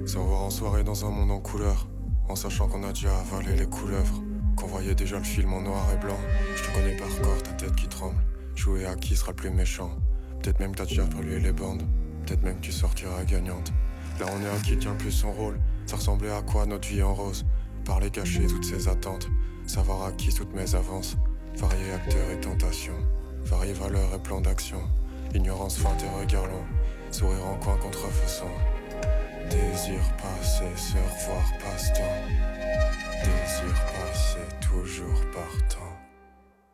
Savoir en soirée dans un monde en couleur, en sachant qu'on a déjà avalé les couleuvres, qu'on voyait déjà le film en noir et blanc. Je te connais par corps, ta tête qui tremble. Jouer à qui sera le plus méchant. Peut-être même que t'as déjà brûlé les bandes. Peut-être même que tu sortiras gagnante. Là on est à qui tient le plus son rôle. Ça ressemblait à quoi notre vie en rose? Parler cacher toutes ses attentes. Savoir à qui toutes mes avances. Variés acteurs et tentations. Variés valeurs et plans d'action. Ignorance, feinte et regard long. Sourire en coin contrefaçon. Désir passé, se revoir passe-temps. Désir passé, toujours partant.